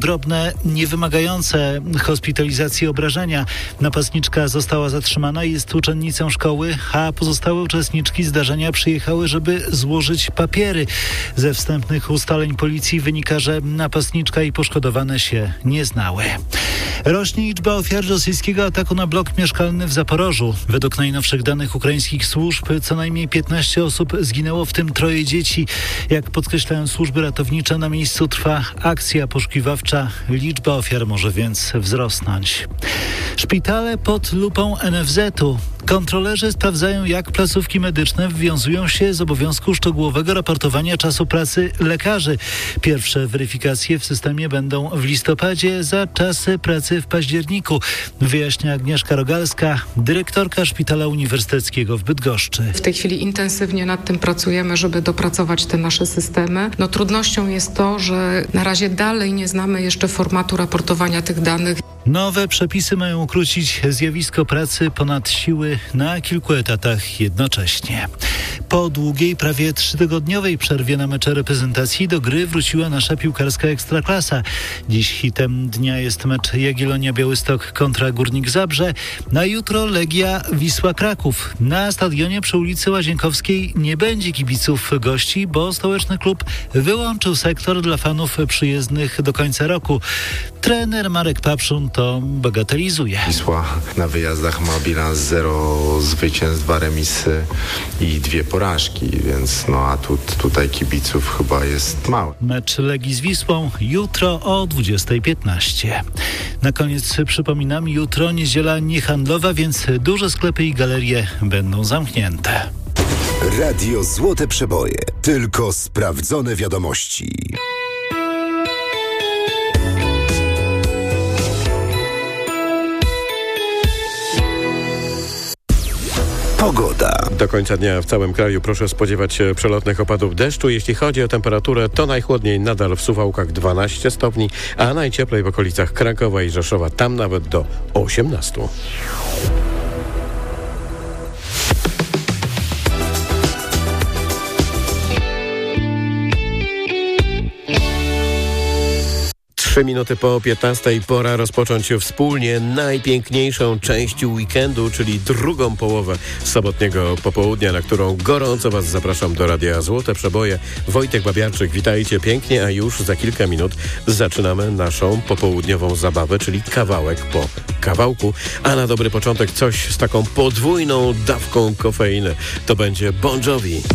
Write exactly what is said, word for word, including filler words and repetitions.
drobne, niewymagające hospitalizacji obrażenia. Napastniczka została zatrzymana i jest uczennicą szkoły, a pozostałe uczestniczki zdarzenia przyjechały, żeby złożyć papiery. Ze wstępnych ustaleń policji wynika, że napastniczka i poszkodowane się nie znały. Rośnie liczba ofiar rosyjskiego ataku na blok mieszkalny w Zaporożu. Według najnowszych danych ukraińskich służb co najmniej piętnaście osób zginęło, w tym troje dzieci. Jak podkreślają służby ratownicze, na miejscu trwa akcja poszukiwawcza. Liczba ofiar może więc wzrosnąć. Szpitale pod lupą N F Z-u. Kontrolerzy sprawdzają, jak placówki medyczne wywiązują się z obowiązku szczegółowego raportowania czasu pracy lekarzy. Pierwsze weryfikacje w systemie będą w listopadzie za czasy pracy w październiku, wyjaśnia Agnieszka Rogalska, dyrektorka Szpitala Uniwersyteckiego w Bydgoszczy. W tej chwili intensywnie nad tym pracujemy, żeby dopracować te nasze systemy. No, trudnością jest to, że na razie dalej nie znamy jeszcze formatu raportowania tych danych. Nowe przepisy mają ukrócić zjawisko pracy ponad siły na kilku etatach jednocześnie. Po długiej, prawie trzytygodniowej przerwie na mecze reprezentacji do gry wróciła nasza piłkarska Ekstraklasa. Dziś hitem dnia jest mecz Jagiellonia Białystok kontra Górnik Zabrze. Na jutro Legia Wisła Kraków. Na stadionie przy ulicy Łazienkowskiej nie będzie kibiców gości, bo stołeczny klub wyłączył sektor dla fanów przyjezdnych do końca roku. Trener Marek Papszun to bagatelizuje. Wisła na wyjazdach ma bilans zero zwycięstw, dwa remisy i dwie porażki, więc no a tu, tutaj kibiców chyba jest mało. Mecz Legii z Wisłą jutro o dwudziesta piętnaście. Na koniec przypominam, jutro niedziela niehandlowa, więc duże sklepy i galerie będą zamknięte. Radio Złote Przeboje. Tylko sprawdzone wiadomości. Pogoda. Do końca dnia w całym kraju proszę spodziewać się przelotnych opadów deszczu. Jeśli chodzi o temperaturę, to najchłodniej nadal w Suwałkach dwanaście stopni, a najcieplej w okolicach Krakowa i Rzeszowa, tam nawet do osiemnastu. Trzy minuty po piętnastej pora rozpocząć wspólnie najpiękniejszą część weekendu, czyli drugą połowę sobotniego popołudnia, na którą gorąco Was zapraszam do Radia Złote Przeboje. Wojtek Babiarczyk, witajcie pięknie, a już za kilka minut zaczynamy naszą popołudniową zabawę, czyli kawałek po kawałku. A na dobry początek coś z taką podwójną dawką kofeiny. To będzie Bon Jovi.